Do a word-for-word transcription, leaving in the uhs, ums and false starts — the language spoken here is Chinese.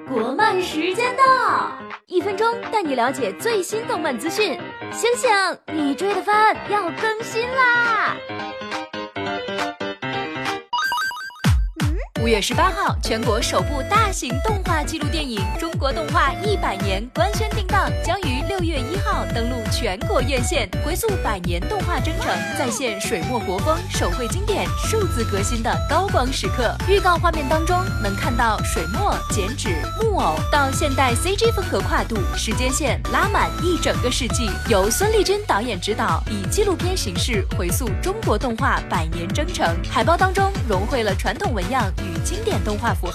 国漫时间到， 一分钟带你了解最新动漫资讯。醒醒，你追的番要更新啦！五月十八号，全国首部大型动画纪录电影《中国动画一百年》官宣定档，将于六月一号登陆全国院线，回溯百年动画征程，再现水墨国风、手绘经典、数字革新的高光时刻。预告画面当中能看到水墨、剪纸、木偶到现代 C G 风格跨度，时间线拉满一整个世纪。由孙丽君导演执导，以纪录片形式回溯中国动画百年征程。海报当中融汇了传统纹样与经典动画符号。